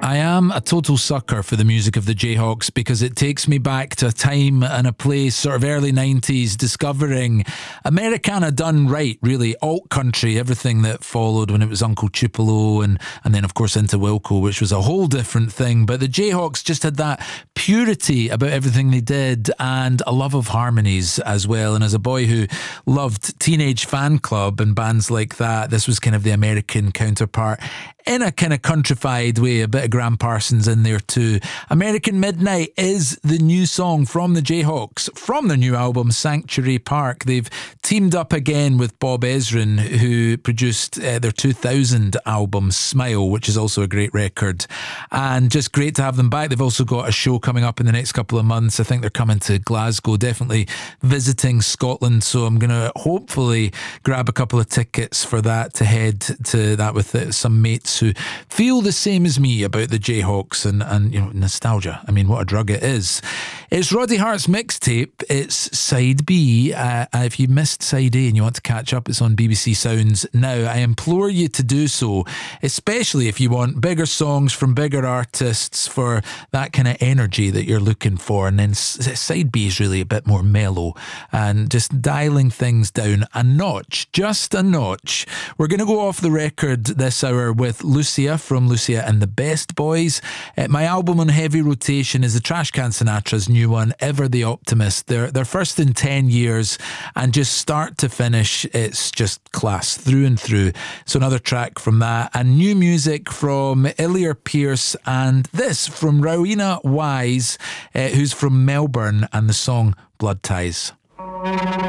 I am a total sucker for the music of the Jayhawks because it takes me back to a time and a place, sort of early 90s, discovering Americana done right, really, alt country, everything that followed when it was Uncle Tupelo and then of course into Wilco, which was a whole different thing. But the Jayhawks just had that purity about everything they did and a love of harmonies as well. And as a boy who loved Teenage Fan Club and bands like that, this was kind of the American counterpart in a kind of countrified way, a bit of Graham Parsons in there too. American Midnight is the new song from the Jayhawks from their new album Sanctuary Park. They've teamed up again with Bob Ezrin, who produced their 2000 album Smile, which is also a great record, and just great to have them back. They've also got a show coming up in the next couple of months. I think they're coming to Glasgow, definitely visiting Scotland, so I'm going to hopefully grab a couple of tickets for that to head to that with some mates who feel the same as me about the Jayhawks and you know, nostalgia. I mean, what a drug it is. It's Roddy Hart's mixtape. It's Side B. If you missed Side A and you want to catch up, it's on BBC Sounds now. I implore you to do so, especially if you want bigger songs from bigger artists for that kind of energy that you're looking for. And then Side B is really a bit more mellow and just dialing things down a notch, just a notch. We're going to go off the record this hour with Lucia from Lucia and the Best Boys. My album on heavy rotation is the Trashcan Sinatra's new one, Ever the Optimist. They're first in 10 years, and just start to finish, it's just class through and through. So another track from that, and new music from Illier Pierce, and this from Rowena Wise, who's from Melbourne, and the song Blood Ties.